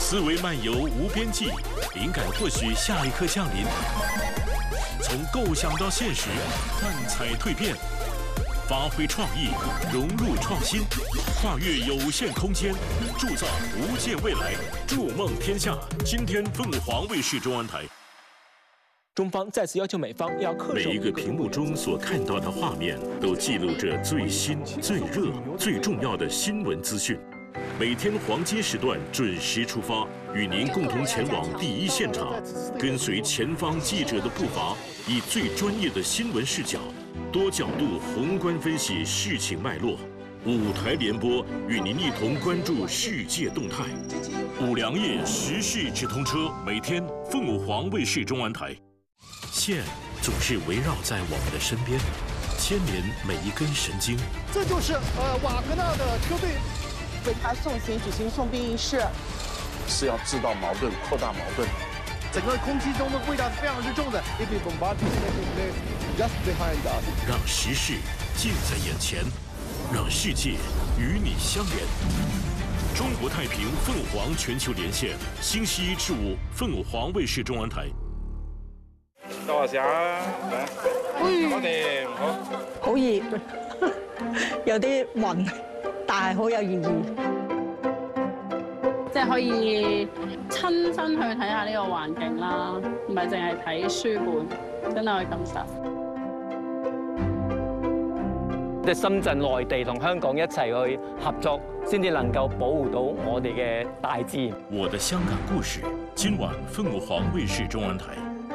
思维漫游无边际，灵感或许下一刻降临。从构想到现实，幻彩蜕变，发挥创意，融入创新，跨越有限空间，铸造无限未来，筑梦天下。今天凤凰卫视中文台。 中方再次要求美方要恪守。 每一个屏幕中所看到的画面，都记录着最新、最热、最重要的新闻资讯。每天黄金时段准时出发，与您共同前往第一现场，跟随前方记者的步伐，以最专业的新闻视角，多角度宏观分析事情脉络。5台联播，与您一同关注世界动态。5粮液时事直通车，每天凤凰卫视中文台。线总是围绕在我们的身边，牵连每一根神经。 这就是瓦格纳的车队为他送行举行送殡仪式， 是要制造矛盾、扩大矛盾。 整个空气中的味道是非常之重的。 让时事近在眼前，让世界与你相连。中国太平凤凰全球连线，星期1至5，凤凰卫視中文台。 多下，我哋好。 好熱，有啲暈，但係好有意義。 即係可以親身去睇下呢個環境啦，唔係淨係睇書本，真係去感受。 即係深圳、內地同香港一齊去合作，先至能夠保護到我哋嘅大自然。 我的香港故事，今晚鳳凰衛視中文台。